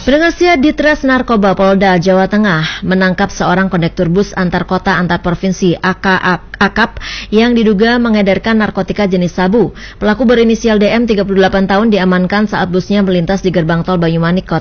Pendengar setia, Ditres Narkoba Polda Jawa Tengah menangkap seorang kondektur bus antar kota antar provinsi AKAP yang diduga mengedarkan narkotika jenis sabu. Pelaku berinisial DM 38 tahun diamankan saat busnya melintas di gerbang tol Banyumanik,